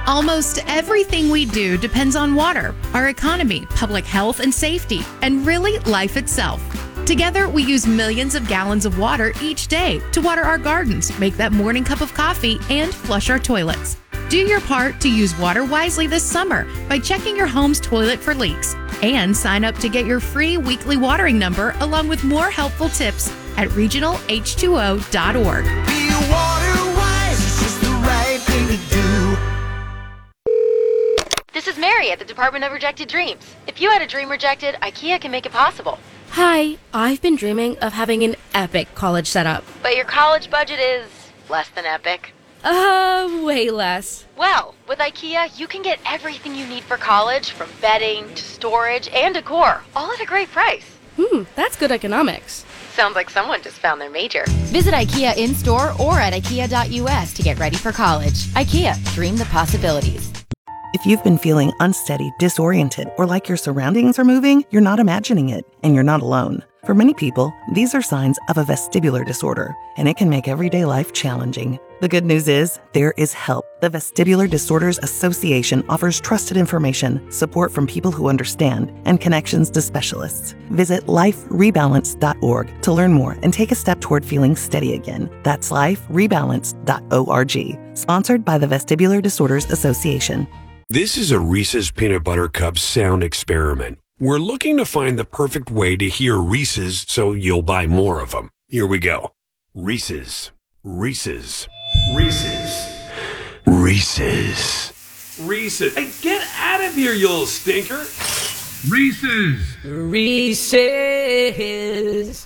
Almost everything we do depends on water, our economy, public health and safety, and really life itself. Together, we use millions of gallons of water each day to water our gardens, make that morning cup of coffee, and flush our toilets. Do your part to use water wisely this summer by checking your home's toilet for leaks. And sign up to get your free weekly watering number along with more helpful tips at regionalh2o.org. Be water wise, it's just the right thing to do. This is Mary at the Department of Rejected Dreams. If you had a dream rejected, IKEA can make it possible. Hi, I've been dreaming of having an epic college setup. But your college budget is less than epic. Way less. Well, with IKEA, you can get everything you need for college, from bedding to storage and decor, all at a great price. That's good economics. Sounds like someone just found their major. Visit IKEA in-store or at ikea.us to get ready for college. IKEA, dream the possibilities. If you've been feeling unsteady, disoriented, or like your surroundings are moving, you're not imagining it, and you're not alone. For many people, these are signs of a vestibular disorder, and it can make everyday life challenging. The good news is, there is help. The Vestibular Disorders Association offers trusted information, support from people who understand, and connections to specialists. Visit liferebalance.org to learn more and take a step toward feeling steady again. That's liferebalance.org. Sponsored by the Vestibular Disorders Association. This is a Reese's Peanut Butter Cup sound experiment. We're looking to find the perfect way to hear Reese's so you'll buy more of them. Here we go. Reese's. Reese's. Reese's. Reese's. Reese's. Hey, get out of here, you little stinker. Reese's. Reese's.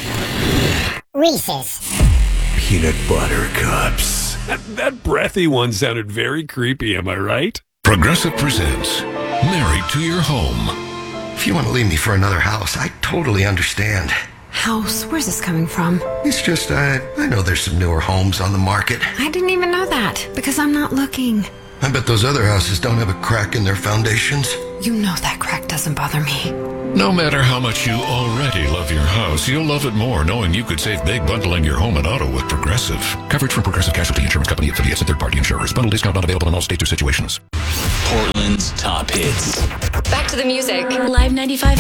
Reese's. Peanut Butter Cups. That breathy one sounded very creepy, am I right? Progressive presents Married to Your Home. If you want to leave me for another house, I totally understand. House? Where's this coming from? It's just, I know there's some newer homes on the market. I didn't even know that, because I'm not looking. I bet those other houses don't have a crack in their foundations. You know that crack doesn't bother me. No matter how much you already love your house, you'll love it more knowing you could save big bundling your home and auto with Progressive. Coverage from Progressive Casualty Insurance Company, affiliates, and third-party insurers. Bundle discount not available in all states or situations. Portland's top hits. Back to the music. Live 95.